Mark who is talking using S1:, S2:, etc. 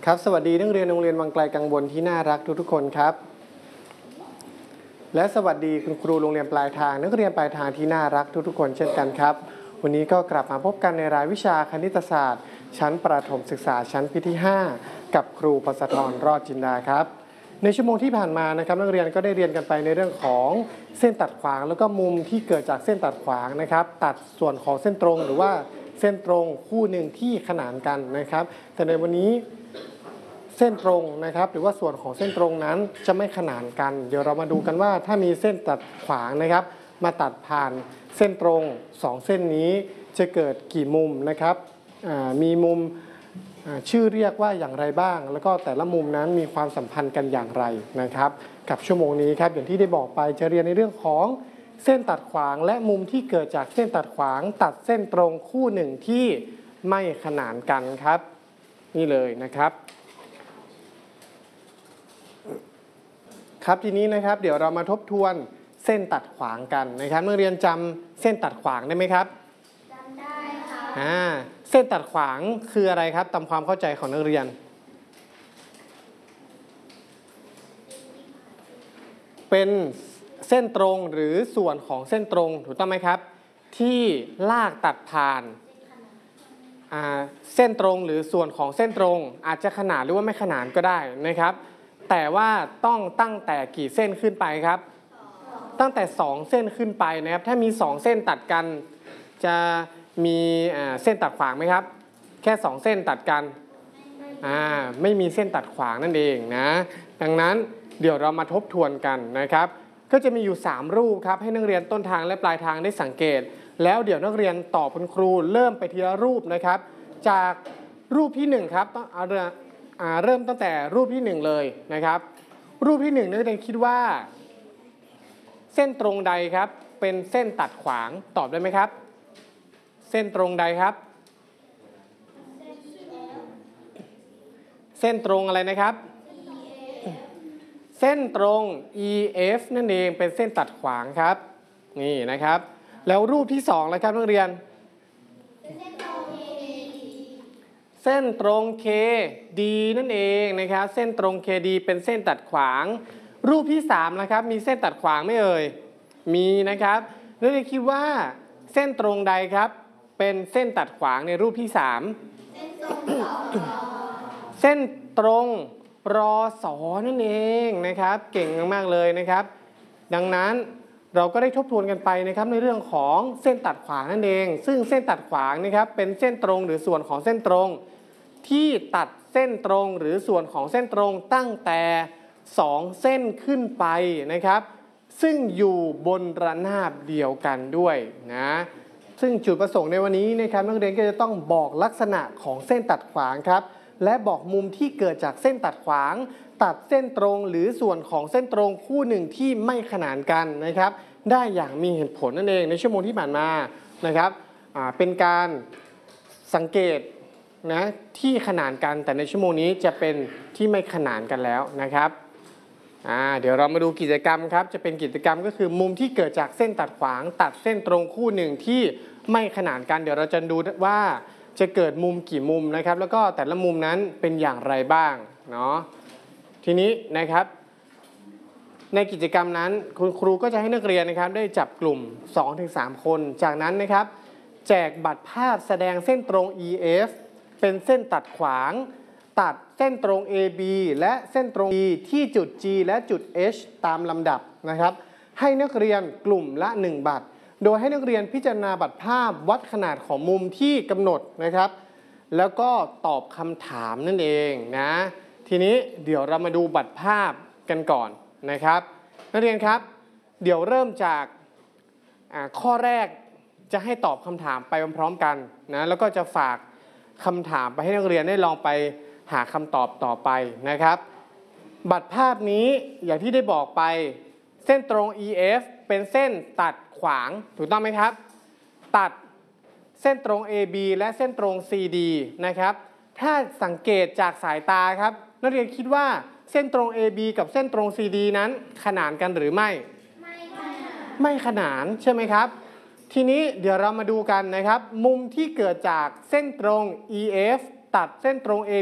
S1: ครับสวัสดีนักเรียนโรงเรียนวังไกลกังวลที่น่ารักทุกๆคนครับและสวัสดีคุณครูโรงเรียนปลายทางนักเรียนปลายทางที่น่ารักทุกๆคนเช่นกันครับวันนี้ก็กลับมาพบกันในรายวิชาคณิตศาสตร์ชั้นประถมศึกษาชั้นปีที่5กับครูภัสธรรอดจินดาครับในชั่วโมงที่ผ่านมานะครับนักเรียนก็ได้เรียนกันไปในเรื่องของเส้นตัดขวางแล้วก็มุมที่เกิดจากเส้นตัดขวางนะครับตัดส่วนของเส้นตรงหรือว่าเส้นตรงคู่หนึ่งที่ขนานกันนะครับแต่ในวันนี้เส้นตรงนะครับหรือว่าส่วนของเส้นตรงนั้นจะไม่ขนานกันเดี๋ยวเรามาดูกันว่าถ้ามีเส้นตัดขวางนะครับมาตัดผ่านเส้นตรง2เส้นนี้จะเกิดกี่มุมนะครับมีมุมชื่อเรียกว่าอย่างไรบ้างแล้วก็แต่ละมุมนั้นมีความสัมพันธ์กันอย่างไรนะครับกับชั่วโมงนี้ครับอย่างที่ได้บอกไปจะเรียนในเรื่องของเส้นตัดขวางและมุมที่เกิดจากเส้นตัดขวางตัดเส้นตรงคู่หนึ่งที่ไม่ขนานกันครับนี่เลยนะครับครับทีนี้นะครับเดี๋ยวเรามาทบทวนเส้นตัดขวางกันนะครับนักเรียนจำเส้นตัดขวางได้ไหมครับ
S2: จำได้ค่ะ
S1: เส้นตัดขวางคืออะไรครับตามความเข้าใจของนักเรียนเป็นเส้นตรงหรือส่วนของเส้นตรงถูกต้องไหมครับที่ลากตัดผ่านเส้นตรงหรือส่วนของเส้นตรงอาจจะขนานหรือว่าไม่ขนานก็ได้นะครับแต่ว่าต้องตั้งแต่กี่เส้นขึ้นไปครับตั้งแต่2เส้นขึ้นไปนะครับถ้ามี2เส้นตัดกันจะมีเส้นตัดขวางไหมครับแค่2เส้นตัดกันไม่มีเส้นตัดขวางนั่นเองนะดังนั้นเดี๋ยวเรามาทบทวนกันนะครับก็จะมีอยู่3รูปครับให้นักเรียนต้นทางและปลายทางได้สังเกตแล้วเดี๋ยวนักเรียนตอบคุณครูเริ่มไปทีละรูปนะครับจากรูปที่1ครับต้องเริ่มตั้งแต่รูปที่1เลยนะครับรูปที่1นักเรียนคิดว่าเส้นตรงใดครับเป็นเส้นตัดขวางตอบได้ไหมครับเส้นตรงใดครับเส้นตรงอะไรนะครับเส้นตรง EF นั่นเองเป็นเส้นตัดขวางครับนี่นะครับแล้วรูปที่2เลยครับนักเรียนเส้นตรง KD นั่นเองนะครับเส้นตรง KD เป็นเส้นตัดขวางรูปที่3นะครับมีเส้นตัดขวางไม่เอ่ยมีนะครับนักเรียนคิดว่าเส้นตรงใดครับเป็นเส้นตัดขวางในรูปที่3เส้นตรงรอสอนั่นเองนะครับเก่งมากๆเลยนะครับดังนั้นเราก็ได้ทบทวนกันไปนะครับในเรื่องของเส้นตัดขวางนั่นเองซึ่งเส้นตัดขวางนะครับเป็นเส้นตรงหรือส่วนของเส้นตรงที่ตัดเส้นตรงหรือส่วนของเส้นตรงตั้งแต่2เส้นขึ้นไปนะครับซึ่งอยู่บนระนาบเดียวกันด้วยนะซึ่งจุดประสงค์ในวันนี้นะครับนักเรียนก็จะต้องบอกลักษณะของเส้นตัดขวางครับและบอกมุมที่เกิดจากเส้นตัดขวางตัดเส้นตรงหรือส่วนของเส้นตรงคู่หนึ่งที่ไม่ขนานกันนะครับได้อย่างมีเหตุผลนั่นเองในชั่วโมงที่ผ่านมานะครับเป็นการสังเกตนะที่ขนานกันแต่ในชั่วโมงนี้จะเป็นที่ไม่ขนานกันแล้วนะครับเดี๋ยวเรามาดูกิจกรรมครับจะเป็นกิจกรรมก็คือมุมที่เกิดจากเส้นตัดขวางตัดเส้นตรงคู่หนึ่งที่ไม่ขนานกันเดี๋ยวเราจะดูว่าจะเกิดมุมกี่มุมนะครับแล้วก็แต่ละมุมนั้นเป็นอย่างไรบ้างเนาะทีนี้นะครับในกิจกรรมนั้นคุณครูก็จะให้นักเรียนนะครับได้จับกลุ่ม 2-3 คนจากนั้นนะครับแจกบัตรภาพแสดงเส้นตรง EF เป็นเส้นตัดขวางตัดเส้นตรง AB และเส้นตรง E ที่จุด G และจุด H ตามลำดับนะครับให้นักเรียนกลุ่มละ1บัตรโดยให้นักเรียนพิจารณาบัตรภาพวัดขนาดของมุมที่กำหนดนะครับแล้วก็ตอบคำถามนั่นเองนะทีนี้เดี๋ยวเรามาดูบัตรภาพกันก่อนนะครับนักเรียนครับเดี๋ยวเริ่มจากข้อแรกจะให้ตอบคำถามไปพร้อมๆกันนะแล้วก็จะฝากคำถามไปให้นักเรียนได้ลองไปหาคำตอบต่อไปนะครับบัตรภาพนี้อย่างที่ได้บอกไปเส้นตรง EF เป็นเส้นตัดขวางถูกต้องไหมครับตัดเส้นตรง AB และเส้นตรง CD นะครับถ้าสังเกตจากสายตาครับนักเรียนคิดว่าเส้นตรง AB กับเส้นตรง CD นั้นขนานกันหรือไม่ไม่ขนานใช่ไหมครับทีนี้เดี๋ยวเรามาดูกันนะครับมุมที่เกิดจากเส้นตรง EF ตัดเส้นตรง AB